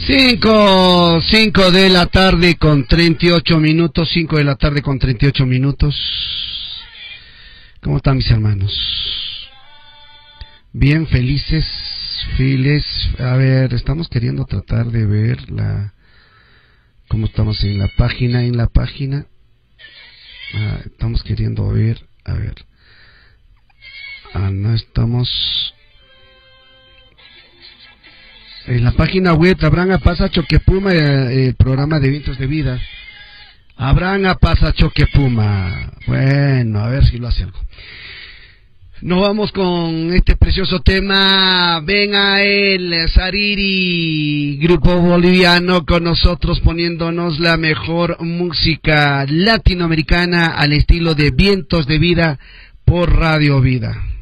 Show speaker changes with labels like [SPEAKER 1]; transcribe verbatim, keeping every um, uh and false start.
[SPEAKER 1] Cinco, cinco de la tarde con treinta y ocho minutos, cinco de la tarde con treinta y ocho minutos. ¿Cómo están mis hermanos? Bien, felices, felices. A ver, estamos queriendo tratar de ver la, cómo estamos en la página, en la página. Ah, estamos queriendo ver, a ver. Ah, no estamos. En la página web Abraham Pasa Choquepuma, el programa de Vientos de Vida. Abraham Pasa Choquepuma. Bueno, a ver si lo hace algo. Nos vamos con este precioso tema. Ven a el Sariri, grupo boliviano, con nosotros poniéndonos la mejor música latinoamericana al estilo de Vientos de Vida por Radio Vida.